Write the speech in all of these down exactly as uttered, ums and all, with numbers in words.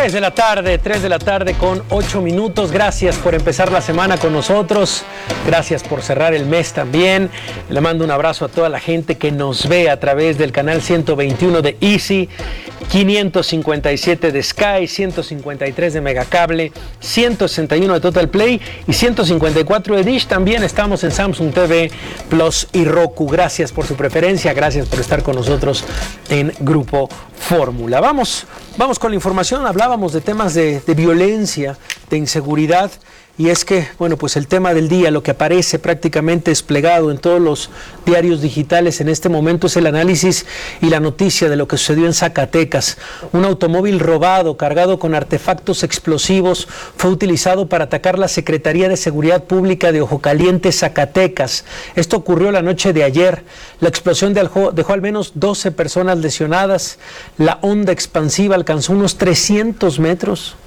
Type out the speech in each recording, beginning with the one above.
tres de la tarde, tres de la tarde con ocho minutos. Gracias por empezar la semana con nosotros. Gracias por cerrar el mes también. Le mando un abrazo a toda la gente que nos ve a través del canal ciento veintiuno de Easy, quinientos cincuenta y siete de Sky, ciento cincuenta y tres de Megacable, ciento sesenta y uno de Total Play y ciento cincuenta y cuatro de Dish. También estamos en Samsung T V Plus y Roku. Gracias por su preferencia. Gracias por estar con nosotros en Grupo Fórmula. Vamos, vamos con la información. Hablábamos de temas de, de violencia, de inseguridad, y es que, bueno, pues el tema del día, lo que aparece prácticamente desplegado en todos los diarios digitales en este momento es el análisis y la noticia de lo que sucedió en Zacatecas. Un automóvil robado, cargado con artefactos explosivos, fue utilizado para atacar la Secretaría de Seguridad Pública de Ojo Caliente, Zacatecas. Esto ocurrió la noche de ayer. La explosión dejó, dejó al menos doce personas lesionadas. La onda expansiva alcanzó unos trescientos metros.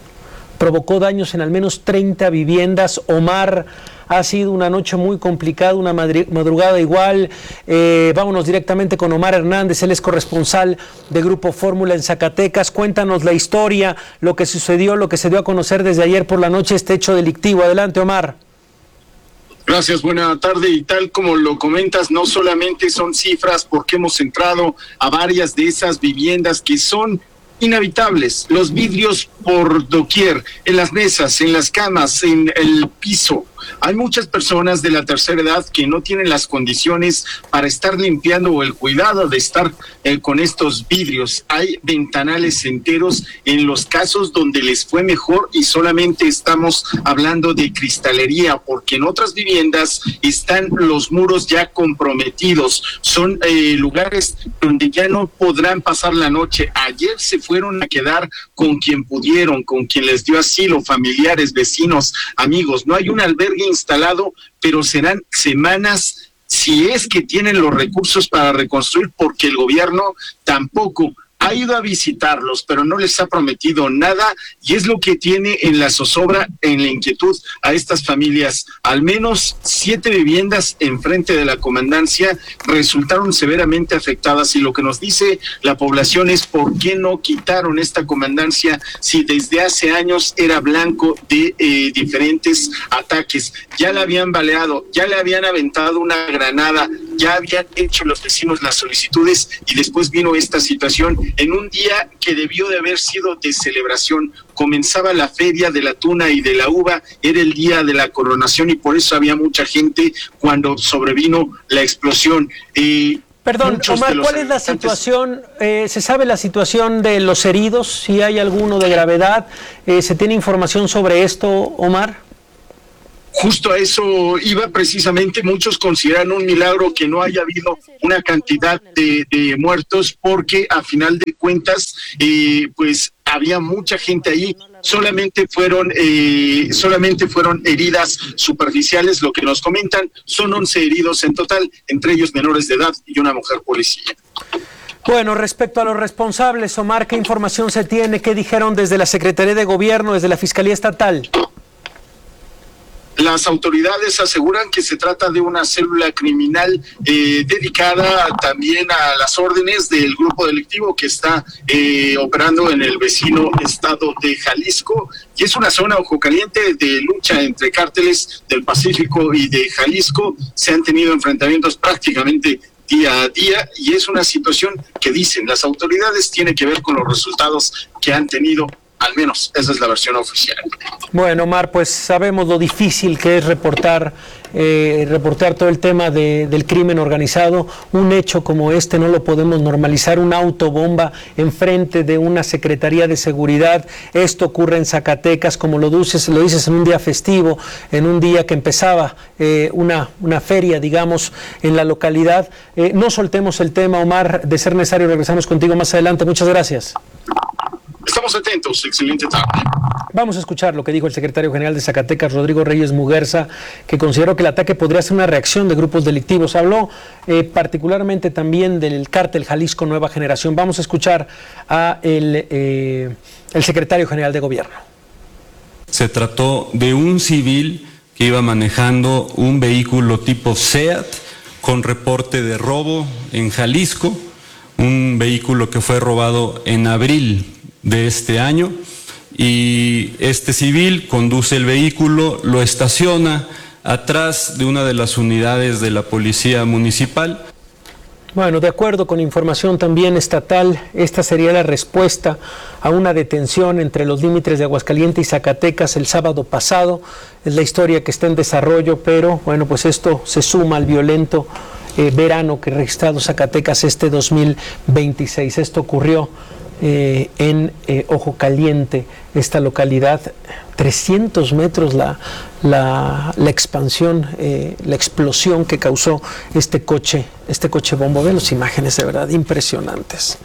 Provocó daños en al menos treinta viviendas. Omar, ha sido una noche muy complicada, una madrugada igual. Eh, vámonos directamente con Omar Hernández, él es corresponsal de Grupo Fórmula en Zacatecas. Cuéntanos la historia, lo que sucedió, lo que se dio a conocer desde ayer por la noche, este hecho delictivo. Adelante, Omar. Gracias, buena tarde. Y tal como lo comentas, no solamente son cifras, porque hemos entrado a varias de esas viviendas que son inhabitables, los vidrios por doquier, en las mesas, en las camas, en el piso. Hay muchas personas de la tercera edad que no tienen las condiciones para estar limpiando o el cuidado de estar eh, con estos vidrios. Hay ventanales enteros en los casos donde les fue mejor, y solamente estamos hablando de cristalería, porque en otras viviendas están los muros ya comprometidos. Son eh, lugares donde ya no podrán pasar la noche. Ayer se fueron a quedar con quien pudieron, con quien les dio asilo, familiares, vecinos, amigos. No hay un albergue instalado, pero serán semanas si es que tienen los recursos para reconstruir, porque el gobierno tampoco ha ido a visitarlos, pero no les ha prometido nada, y es lo que tiene en la zozobra, en la inquietud a estas familias. Al menos siete viviendas enfrente de la comandancia resultaron severamente afectadas, y lo que nos dice la población es por qué no quitaron esta comandancia si desde hace años era blanco de eh, diferentes ataques. Ya la habían baleado, ya le habían aventado una granada, ya habían hecho los vecinos las solicitudes, y después vino esta situación en un día que debió de haber sido de celebración. Comenzaba la feria de la tuna y de la uva, era el día de la coronación, y por eso había mucha gente cuando sobrevino la explosión. Eh, Perdón, Omar, ¿cuál es la situación? Eh, ¿Se sabe la situación de los heridos? Si hay alguno de gravedad, eh, ¿se tiene información sobre esto, Omar? Justo a eso iba precisamente. Muchos consideran un milagro que no haya habido una cantidad de, de muertos, porque a final de cuentas, eh, pues había mucha gente ahí. Solamente fueron, eh, solamente fueron heridas superficiales. Lo que nos comentan son once heridos en total, entre ellos menores de edad y una mujer policía. Bueno, respecto a los responsables, Omar, ¿qué información se tiene? ¿Qué dijeron desde la Secretaría de Gobierno, desde la Fiscalía Estatal? Las autoridades aseguran que se trata de una célula criminal eh, dedicada también a las órdenes del grupo delictivo que está eh, operando en el vecino estado de Jalisco, y es una zona, Ojo Caliente, de lucha entre cárteles del Pacífico y de Jalisco. Se han tenido enfrentamientos prácticamente día a día, y es una situación que, dicen las autoridades, tiene que ver con los resultados que han tenido. Al menos esa es la versión oficial. Bueno, Omar, pues sabemos lo difícil que es reportar eh, reportar todo el tema de, del crimen organizado. Un hecho como este no lo podemos normalizar, una autobomba enfrente de una Secretaría de Seguridad. Esto ocurre en Zacatecas, como lo dices, lo dices en un día festivo, en un día que empezaba eh, una, una feria, digamos, en la localidad. Eh, no soltemos el tema, Omar, de ser necesario regresamos contigo más adelante. Muchas gracias. Estamos atentos, excelente tarde. Vamos a escuchar lo que dijo el secretario general de Zacatecas, Rodrigo Reyes Muguerza, que consideró que el ataque podría ser una reacción de grupos delictivos. Habló eh, particularmente también del cártel Jalisco Nueva Generación. Vamos a escuchar a el, eh, el secretario general de Gobierno. Se trató de un civil que iba manejando un vehículo tipo SEAT con reporte de robo en Jalisco, un vehículo que fue robado en abril de este año. Y este civil conduce el vehículo, lo estaciona atrás de una de las unidades de la Policía Municipal. Bueno, de acuerdo con información también estatal, esta sería la respuesta a una detención entre los límites de Aguascalientes y Zacatecas el sábado pasado. Es la historia que está en desarrollo, pero bueno, pues esto se suma al violento eh, verano que ha registrado Zacatecas este dos mil veintiséis. Esto ocurrió eh, en eh, Ojo Caliente, esta localidad, trescientos metros la, la, la expansión, eh, la explosión que causó este coche, este coche bomba. Ven las imágenes de verdad impresionantes.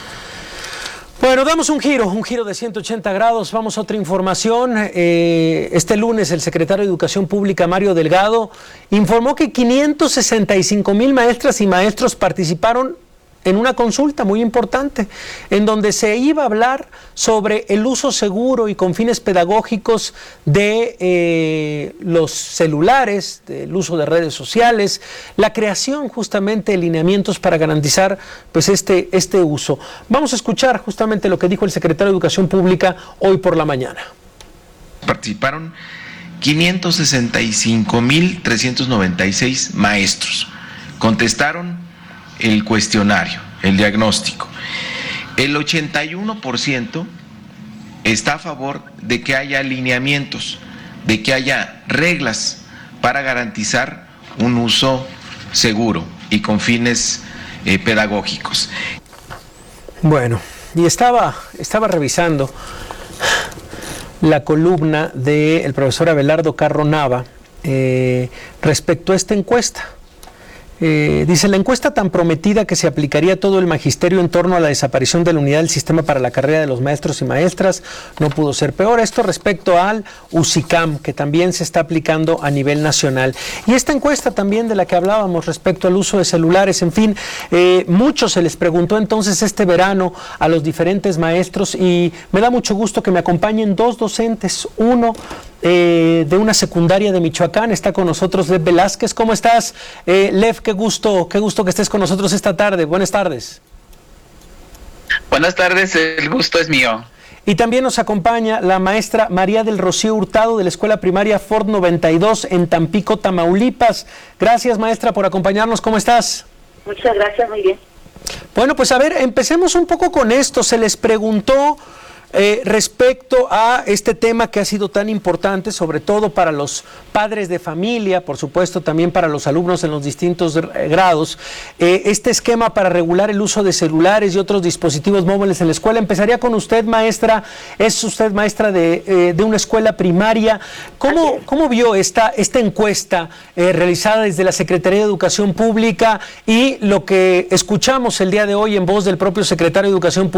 Bueno, damos un giro, un giro de ciento ochenta grados, vamos a otra información. Eh, este lunes el secretario de Educación Pública, Mario Delgado, informó que quinientos sesenta y cinco mil maestras y maestros participaron en una consulta muy importante, en donde se iba a hablar sobre el uso seguro y con fines pedagógicos de eh, los celulares, del uso de redes sociales, la creación justamente de lineamientos para garantizar pues este, este uso. Vamos a escuchar justamente lo que dijo el secretario de Educación Pública hoy por la mañana. Participaron quinientos sesenta y cinco mil trescientos noventa y seis maestros. Contestaron el cuestionario, el diagnóstico. El ochenta y uno por ciento está a favor de que haya lineamientos, de que haya reglas para garantizar un uso seguro y con fines eh, pedagógicos. Bueno, y estaba, estaba revisando la columna del profesor Abelardo Carro Nava eh, respecto a esta encuesta. Eh, dice, la encuesta tan prometida que se aplicaría a todo el magisterio en torno a la desaparición de la unidad del sistema para la carrera de los maestros y maestras no pudo ser peor. Esto respecto al UCICAM, que también se está aplicando a nivel nacional. Y esta encuesta también de la que hablábamos respecto al uso de celulares, en fin, eh, mucho se les preguntó entonces este verano a los diferentes maestros y me da mucho gusto que me acompañen dos docentes, uno Eh, de una secundaria de Michoacán. Está con nosotros Lev Velázquez. ¿Cómo estás, eh, Lev? Qué gusto, qué gusto que estés con nosotros esta tarde. Buenas tardes. Buenas tardes, el gusto es mío. Y también nos acompaña la maestra María del Rocío Hurtado de la Escuela Primaria Ford noventa y dos en Tampico, Tamaulipas. Gracias, maestra, por acompañarnos. ¿Cómo estás? Muchas gracias, muy bien. Bueno, pues a ver, empecemos un poco con esto. Se les preguntó Eh, respecto a este tema que ha sido tan importante, sobre todo para los padres de familia, por supuesto también para los alumnos en los distintos grados, eh, este esquema para regular el uso de celulares y otros dispositivos móviles en la escuela. Empezaría con usted, maestra. Es usted maestra de, eh, de una escuela primaria. ¿Cómo, cómo vio esta, esta encuesta eh, realizada desde la Secretaría de Educación Pública y lo que escuchamos el día de hoy en voz del propio secretario de Educación Pública